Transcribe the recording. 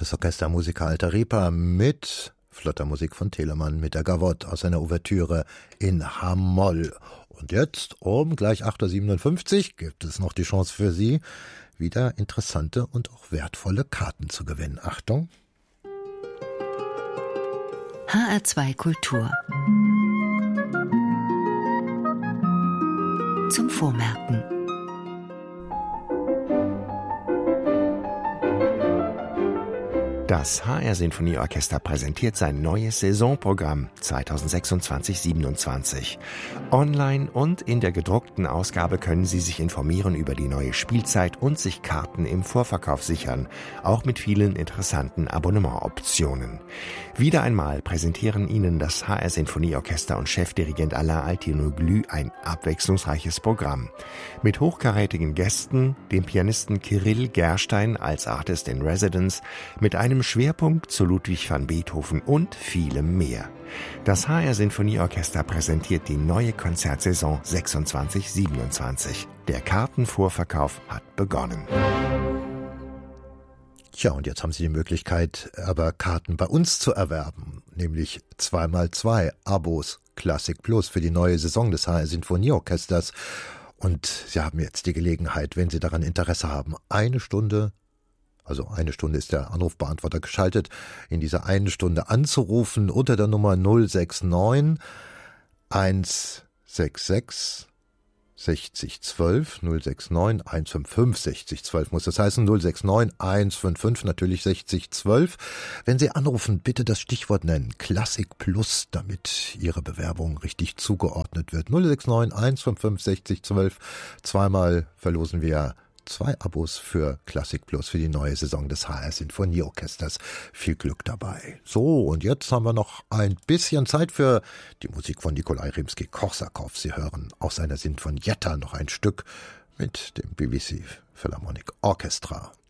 das Orchester Musica Alta Ripa mit flotter Musik von Telemann mit der Gavotte aus seiner Ouvertüre in H-Moll. Und jetzt um gleich 8.57 Uhr gibt es noch die Chance für Sie, wieder interessante und auch wertvolle Karten zu gewinnen. Achtung! HR2 Kultur zum Vormerken. Das HR Sinfonieorchester präsentiert sein neues Saisonprogramm 2026-27. Online und in der gedruckten Ausgabe können Sie sich informieren über die neue Spielzeit und sich Karten im Vorverkauf sichern, auch mit vielen interessanten Abonnementoptionen. Wieder einmal präsentieren Ihnen das HR Sinfonieorchester und Chefdirigent Alain Altinoglu ein abwechslungsreiches Programm. Mit hochkarätigen Gästen, dem Pianisten Kirill Gerstein als Artist in Residence, mit einem Schwerpunkt zu Ludwig van Beethoven und vielem mehr. Das HR Sinfonieorchester präsentiert die neue Konzertsaison 26-27. Der Kartenvorverkauf hat begonnen. Ja, und jetzt haben Sie die Möglichkeit, aber Karten bei uns zu erwerben, nämlich 2x2 Abos Classic Plus für die neue Saison des HR Sinfonieorchesters. Und Sie haben jetzt die Gelegenheit, wenn Sie daran Interesse haben, eine Stunde ist der Anrufbeantworter geschaltet, in dieser einen Stunde anzurufen unter der Nummer 069 166 60 12, 069 155 60 12 muss das heißen, 069 155 natürlich 60 12. Wenn Sie anrufen, bitte das Stichwort nennen, Classic Plus, damit Ihre Bewerbung richtig zugeordnet wird. 069 155 60 12, zweimal verlosen wir 2 Abos für Classic Plus für die neue Saison des HR Sinfonieorchesters. Viel Glück dabei. So, und jetzt haben wir noch ein bisschen Zeit für die Musik von Nikolai Rimski-Korsakow. Sie hören aus seiner Sinfonietta noch ein Stück mit dem BBC Philharmonic Orchestra.